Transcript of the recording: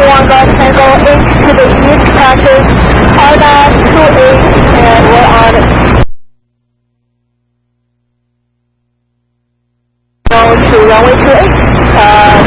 1 Golf Tango H to the east, practice R-28, and we're on to runway 28.